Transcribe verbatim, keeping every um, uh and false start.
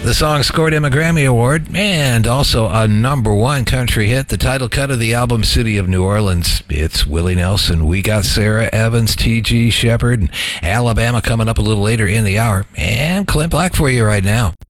The song scored him a Grammy Award and also a number one country hit, the title cut of the album City of New Orleans. It's Willie Nelson. We got Sarah Evans, T G Shepherd, and Alabama coming up a little later in the hour. And Clint Black for you right now.